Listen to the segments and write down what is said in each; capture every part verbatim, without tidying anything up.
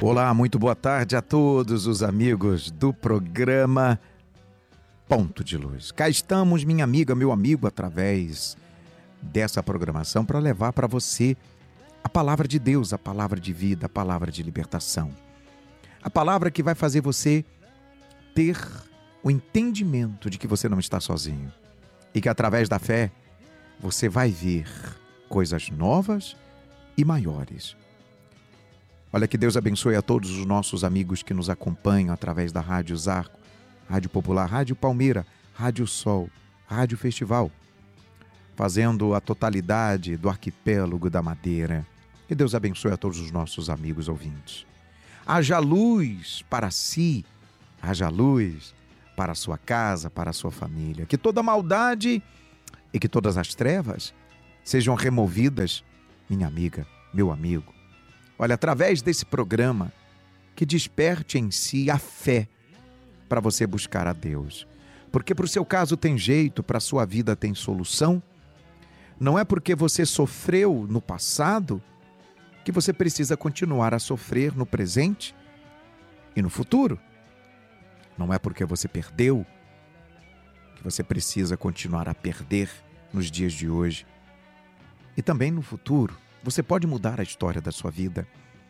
Olá, muito boa tarde a todos os amigos do programa Ponto de Luz. Cá estamos, minha amiga, meu amigo, através dessa programação para levar para você a palavra de Deus, a palavra de vida, a palavra de libertação. A palavra que vai fazer você ter o entendimento de que você não está sozinho e que através da fé você vai ver coisas novas e maiores. Olha, que Deus abençoe a todos os nossos amigos que nos acompanham através da Rádio Zarco, Rádio Popular, Rádio Palmeira, Rádio Sol, Rádio Festival, fazendo a totalidade do arquipélago da Madeira. Que Deus abençoe a todos os nossos amigos ouvintes. Haja luz para si, haja luz para a sua casa, para a sua família. Que toda maldade e que todas as trevas sejam removidas, minha amiga, meu amigo. Olha, através desse programa, que desperte em si a fé para você buscar a Deus. Porque para o seu caso tem jeito, para a sua vida tem solução. Não é porque você sofreu no passado que você precisa continuar a sofrer no presente e no futuro. Não é porque você perdeu que você precisa continuar a perder nos dias de hoje. E também no futuro. Você pode mudar a história da sua vida.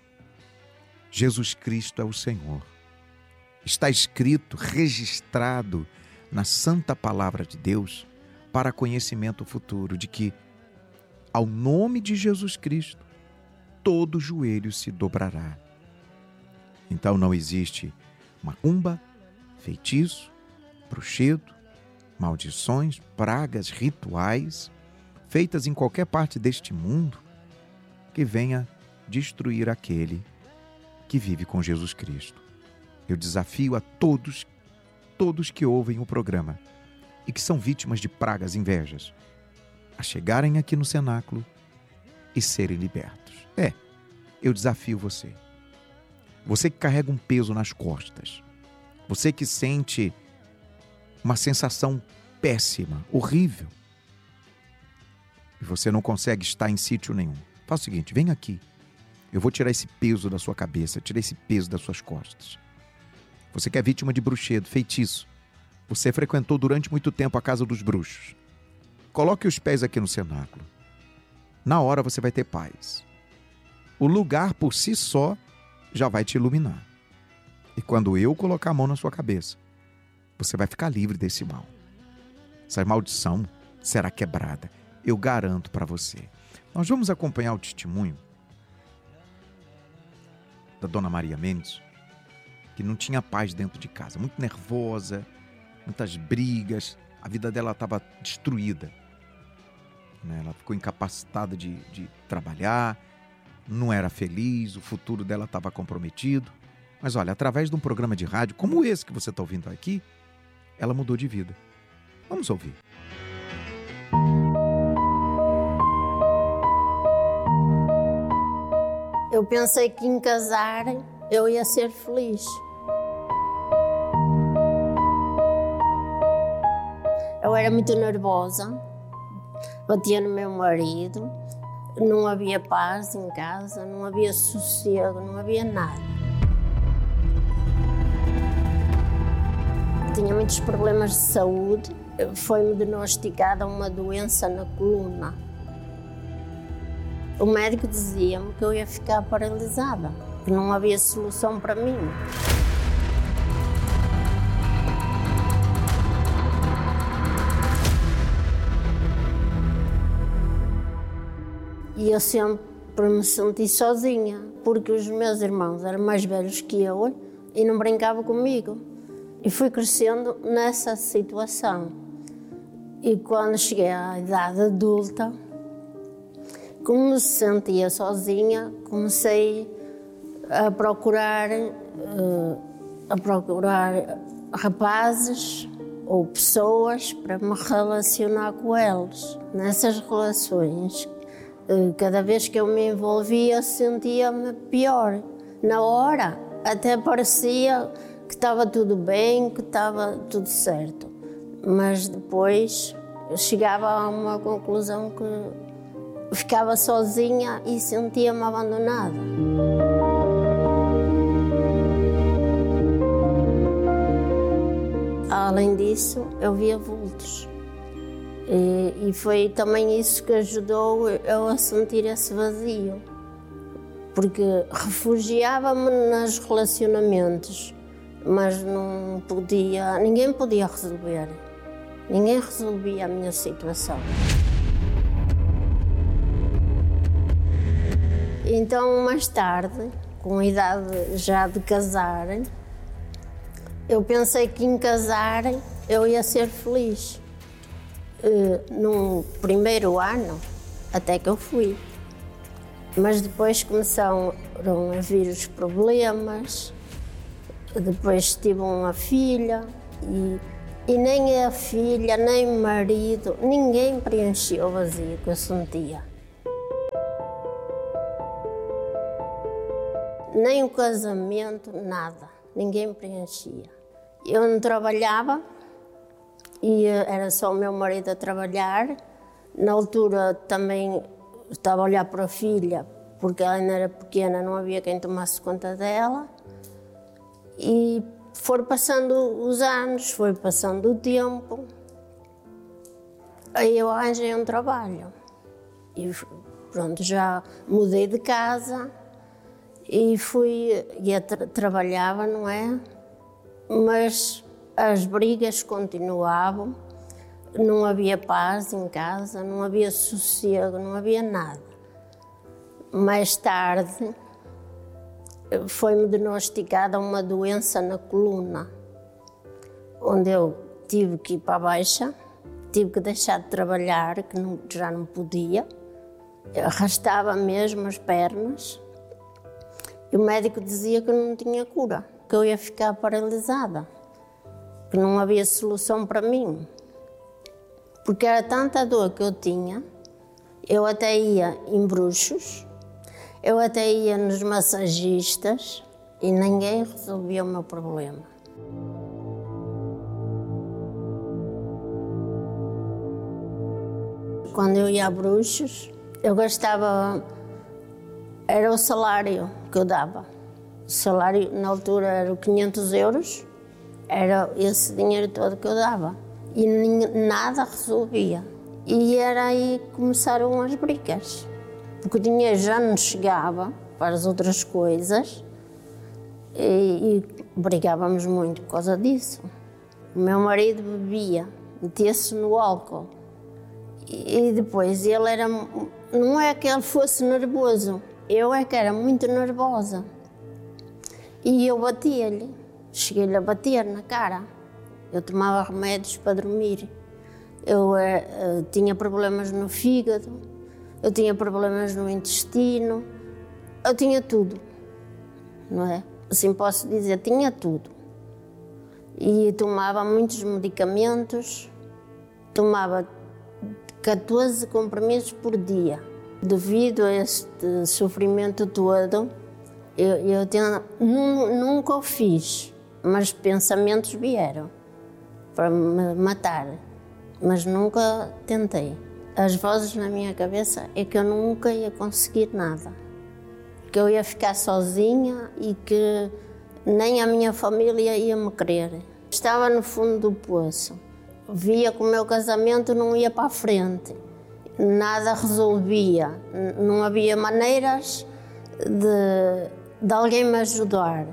Jesus Cristo é o Senhor. Está escrito, registrado na santa palavra de Deus para conhecimento futuro de que ao nome de Jesus Cristo todo joelho se dobrará. Então não existe macumba, feitiço, bruxedo, maldições, pragas, rituais feitas em qualquer parte deste mundo que venha destruir aquele que vive com Jesus Cristo. Eu desafio a todos, todos que ouvem o programa e que são vítimas de pragas, invejas, a chegarem aqui no cenáculo e serem libertos. É, eu desafio você. Você que carrega um peso nas costas, você que sente uma sensação péssima, horrível, e você não consegue estar em sítio nenhum. Faz o seguinte, vem aqui. Eu vou tirar esse peso da sua cabeça, tirar esse peso das suas costas. Você que é vítima de bruxedo, feitiço. Você frequentou durante muito tempo a casa dos bruxos. Coloque os pés aqui no cenáculo. Na hora você vai ter paz. O lugar por si só já vai te iluminar. E quando eu colocar a mão na sua cabeça, você vai ficar livre desse mal. Essa maldição será quebrada. Eu garanto para você. Nós vamos acompanhar o testemunho da Dona Maria Mendes, que não tinha paz dentro de casa, muito nervosa, muitas brigas, a vida dela estava destruída. Ela ficou incapacitada de, de trabalhar, não era feliz, o futuro dela estava comprometido. Mas olha, através de um programa de rádio como esse que você está ouvindo aqui, ela mudou de vida. Vamos ouvir. Eu pensei que em casar eu ia ser feliz. Eu era muito nervosa, batia no meu marido, não havia paz em casa, não havia sossego, não havia nada. Tinha muitos problemas de saúde, foi-me diagnosticada uma doença na coluna. O médico dizia-me que eu ia ficar paralisada, que não havia solução para mim. E eu sempre me senti sozinha, porque os meus irmãos eram mais velhos que eu e não brincavam comigo. E fui crescendo nessa situação. E quando cheguei à idade adulta, como me sentia sozinha, comecei a procurar, a procurar rapazes ou pessoas para me relacionar com eles. Nessas relações, cada vez que eu me envolvia, sentia-me pior. Na hora, até parecia que estava tudo bem, que estava tudo certo. Mas depois eu chegava a uma conclusão que ficava sozinha e sentia-me abandonada. Além disso, eu via vultos. E, e foi também isso que ajudou eu a sentir esse vazio. Porque refugiava-me nos relacionamentos, mas não podia, ninguém podia resolver. Ninguém resolvia a minha situação. Então, mais tarde, com a idade já de casar, eu pensei que em casar eu ia ser feliz. No primeiro ano, até que eu fui. Mas depois começaram a vir os problemas, depois tive uma filha e, e nem a filha, nem o marido, ninguém preenchia o vazio que eu sentia. Nem o casamento, nada, ninguém preenchia. Eu não trabalhava e era só o meu marido a trabalhar. Na altura também estava a olhar para a filha, porque ela ainda era pequena, não havia quem tomasse conta dela. E foram passando os anos, foi passando o tempo. Aí eu arranjei um trabalho. E pronto, já mudei de casa e fui, e tra trabalhava, não é? Mas as brigas continuavam. Não havia paz em casa, não havia sossego, não havia nada. Mais tarde, foi-me diagnosticada uma doença na coluna, onde eu tive que ir para a baixa, tive que deixar de trabalhar, que não, já não podia. Eu arrastava mesmo as pernas. E o médico dizia que não tinha cura, que eu ia ficar paralisada, que não havia solução para mim. Porque era tanta dor que eu tinha, eu até ia em bruxos, eu até ia nos massagistas e ninguém resolvia o meu problema. Quando eu ia a bruxos, eu gastava, era o salário que eu dava. O salário na altura era quinhentos euros, era esse dinheiro todo que eu dava. E nada resolvia. E era aí que começaram as brigas. Porque o dinheiro já não chegava para as outras coisas e, e brigávamos muito por causa disso. O meu marido bebia, metia-se no álcool. E, e depois ele era... Não é que ele fosse nervoso, eu é que era muito nervosa. E eu batia-lhe, cheguei-lhe a bater na cara. Eu tomava remédios para dormir, eu uh, tinha problemas no fígado, eu tinha problemas no intestino, eu tinha tudo, não é? Assim posso dizer, tinha tudo. E tomava muitos medicamentos, tomava catorze comprimidos por dia. Devido a este sofrimento todo, eu, eu tenho, nunca o fiz, mas pensamentos vieram para me matar, mas nunca tentei. As vozes na minha cabeça é que eu nunca ia conseguir nada, que eu ia ficar sozinha e que nem a minha família ia me querer. Estava no fundo do poço, via que o meu casamento não ia para a frente, nada resolvia, não havia maneiras de, de alguém me ajudar.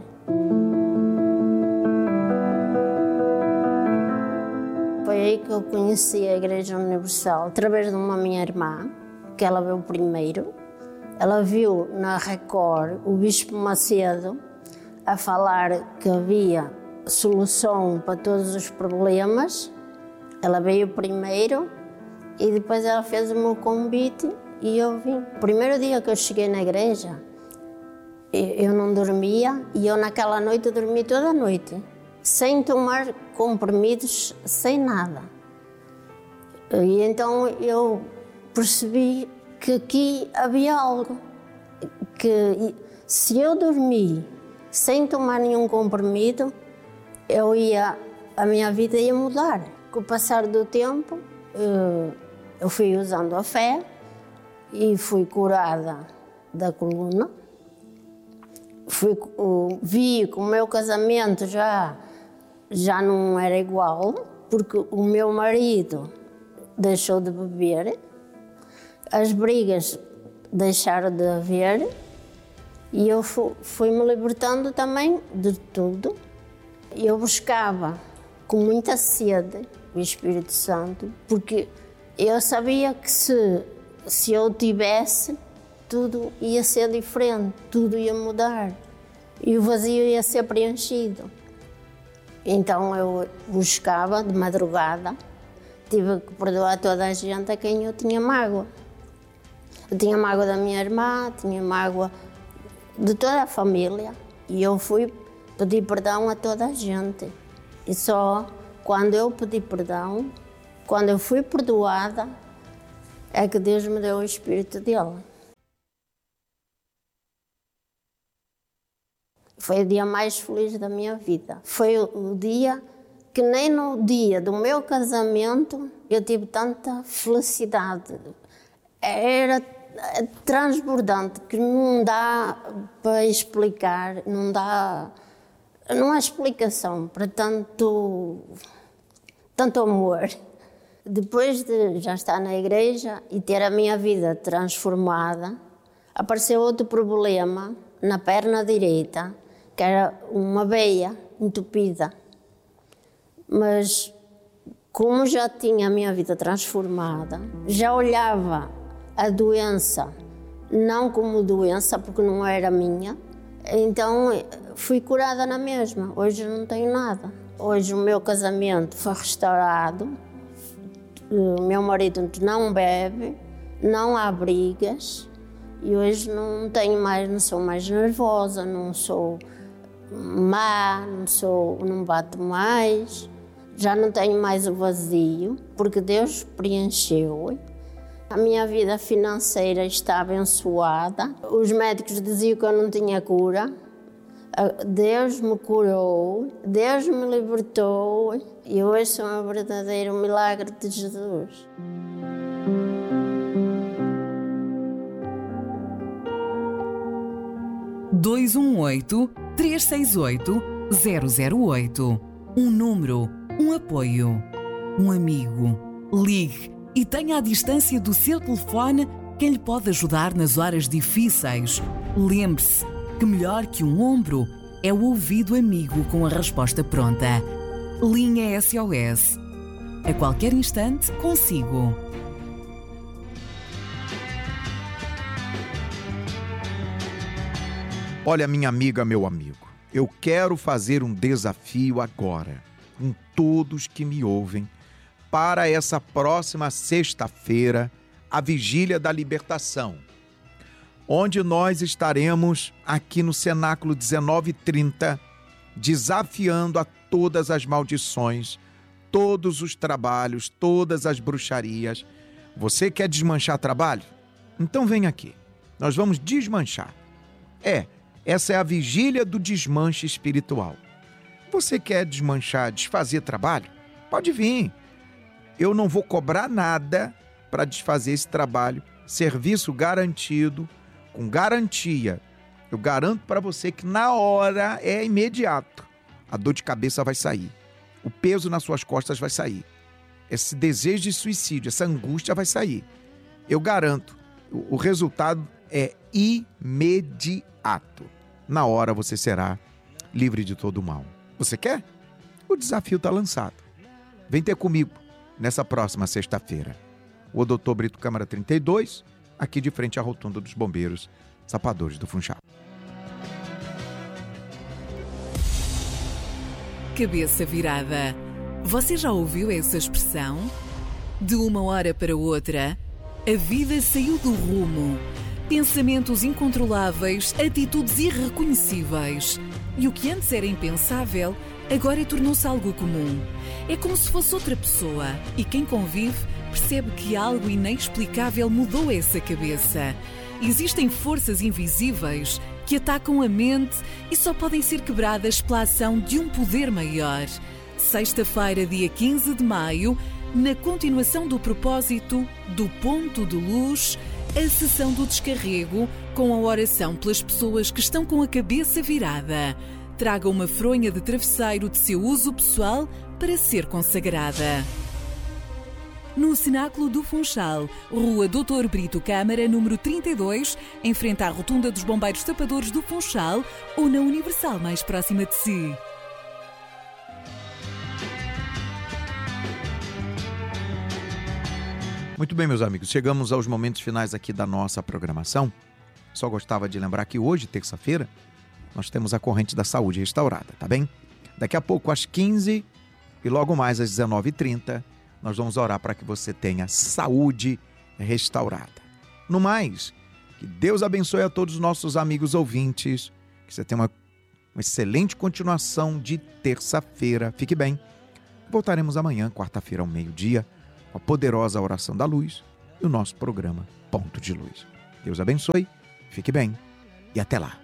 Foi aí que eu conheci a Igreja Universal, através de uma minha irmã, que ela veio primeiro. Ela viu na Record o Bispo Macedo a falar que havia solução para todos os problemas. Ela veio primeiro e depois ela fez o meu convite e eu vim. O primeiro dia que eu cheguei na igreja, eu não dormia e eu naquela noite dormi toda a noite, sem tomar comprimidos, sem nada. E então eu percebi que aqui havia algo, que se eu dormir sem tomar nenhum comprimido, eu ia, a minha vida ia mudar. Com o passar do tempo, eu fui usando a fé e fui curada da coluna. Fui, vi que o meu casamento já já não era igual, porque o meu marido deixou de beber, as brigas deixaram de haver e eu fui-me libertando também de tudo. Eu buscava com muita sede o Espírito Santo, porque eu sabia que se, se eu tivesse, tudo ia ser diferente, tudo ia mudar e o vazio ia ser preenchido. Então eu buscava de madrugada, tive que perdoar toda a gente a quem eu tinha mágoa. Eu tinha mágoa da minha irmã, tinha mágoa de toda a família e eu fui pedir perdão a toda a gente. E só quando eu pedi perdão, quando eu fui perdoada, é que Deus me deu o Espírito dele. Foi o dia mais feliz da minha vida. Foi o dia que nem no dia do meu casamento eu tive tanta felicidade. Era transbordante, que não dá para explicar, não dá, não há explicação para tanto, tanto amor. Depois de já estar na igreja e ter a minha vida transformada, apareceu outro problema na perna direita, que era uma veia entupida. Mas como já tinha a minha vida transformada, já olhava a doença não como doença, porque não era minha, então fui curada na mesma. Hoje não tenho nada. Hoje o meu casamento foi restaurado, o meu marido não bebe, não há brigas e hoje não tenho mais, não sou mais nervosa, não sou má, não sou, não bato mais, já não tenho mais o vazio, porque Deus preencheu. A minha vida financeira está abençoada. Os médicos diziam que eu não tinha cura. Deus me curou, Deus me libertou e hoje sou um verdadeiro milagre de Jesus. dois um oito, três seis oito, zero zero oito. Um número, um apoio, um amigo. Ligue e tenha à distância do seu telefone quem lhe pode ajudar nas horas difíceis. Lembre-se que melhor que um ombro é o ouvido amigo com a resposta pronta. Linha S O S. A qualquer instante, consigo. Olha, minha amiga, meu amigo, eu quero fazer um desafio agora, com todos que me ouvem, para essa próxima sexta-feira, a Vigília da Libertação, onde nós estaremos aqui no Cenáculo dezenove e trinta, desafiando a todas as maldições, todos os trabalhos, todas as bruxarias. Você quer desmanchar trabalho? Então vem aqui, nós vamos desmanchar. É, essa é a Vigília do Desmanche Espiritual. Você quer desmanchar, desfazer trabalho? Pode vir. Eu não vou cobrar nada para desfazer esse trabalho, serviço garantido, com garantia. Eu garanto para você que na hora é imediato. A dor de cabeça vai sair, o peso nas suas costas vai sair, esse desejo de suicídio, essa angústia vai sair. Eu garanto, o resultado é imediato. Na hora você será livre de todo o mal. Você quer? O desafio está lançado. Vem ter comigo nessa próxima sexta-feira. O doutor Brito Câmara trinta e dois, aqui de frente à Rotunda dos Bombeiros, Sapadores do Funchal. Cabeça virada. Você já ouviu essa expressão? De uma hora para outra, a vida saiu do rumo. Pensamentos incontroláveis, atitudes irreconhecíveis. E o que antes era impensável, agora tornou-se algo comum. É como se fosse outra pessoa. E quem convive percebe que algo inexplicável mudou essa cabeça. Existem forças invisíveis que atacam a mente e só podem ser quebradas pela ação de um poder maior. Sexta-feira, dia quinze de maio, na continuação do propósito do Ponto de Luz, a sessão do descarrego com a oração pelas pessoas que estão com a cabeça virada. traga uma fronha de travesseiro de seu uso pessoal para ser consagrada. No Cenáculo do Funchal, Rua doutor Brito Câmara, número trinta e dois, em frente à Rotunda dos Bombeiros Tapadores do Funchal, ou na Universal mais próxima de si. Muito bem, meus amigos, chegamos aos momentos finais aqui da nossa programação. Só gostava de lembrar que hoje, terça-feira, nós temos a Corrente da Saúde restaurada, tá bem? Daqui a pouco, às quinze e logo mais às dezenove e trinta, nós vamos orar para que você tenha saúde restaurada. No mais, que Deus abençoe a todos os nossos amigos ouvintes, que você tenha uma, uma excelente continuação de terça-feira. Fique bem. Voltaremos amanhã, quarta-feira, ao meio-dia, com a poderosa oração da luz e o nosso programa Ponto de Luz. Deus abençoe, fique bem e até lá.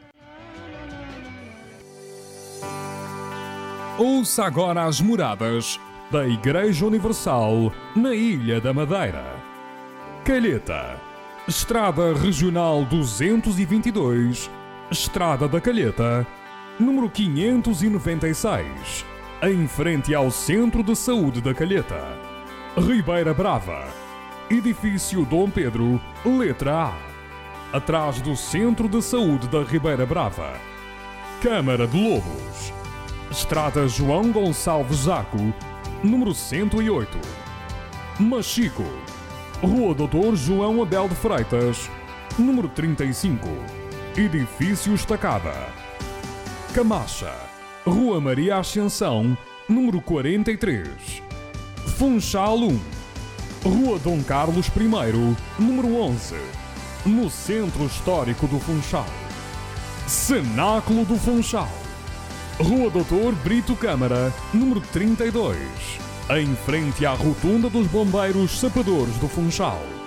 Ouça agora as moradas da Igreja Universal na Ilha da Madeira. Calheta, Estrada Regional duzentos e vinte e dois, Estrada da Calheta, número quinhentos e noventa e seis, em frente ao Centro de Saúde da Calheta. Ribeira Brava, Edifício Dom Pedro, letra A, atrás do Centro de Saúde da Ribeira Brava. Câmara de Lobos, Estrada João Gonçalves Zaco, número cento e oito. Machico, Rua doutor João Abel de Freitas, número trinta e cinco, Edifício Estacada. Camacha, Rua Maria Ascensão, número quarenta e três. Funchal um, Rua Dom Carlos I, número onze, no Centro Histórico do Funchal. Cenáculo do Funchal, Rua doutor Brito Câmara, número trinta e dois, em frente à Rotunda dos Bombeiros Sapadores do Funchal.